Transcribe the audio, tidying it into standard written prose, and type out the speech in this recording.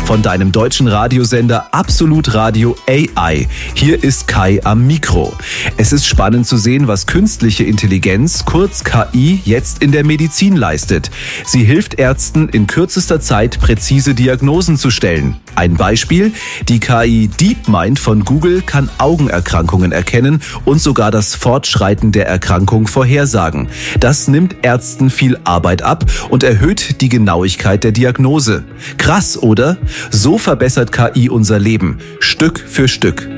von deinem deutschen Radiosender Absolut Radio AI. Hier ist Kai am Mikro. Es ist spannend zu sehen, was künstliche Intelligenz, kurz KI, jetzt in der Medizin leistet. Sie hilft Ärzten in kürzester Zeit präzise Diagnosen zu stellen. Ein Beispiel: Die KI DeepMind von Google kann Augenerkrankungen erkennen und sogar das Fortschreiten der Erkrankung vorhersagen. Das nimmt Ärzten viel Arbeit ab und erhöht die Genauigkeit der Diagnose. Krass, oder? So verbessert KI unser Leben, Stück für Stück.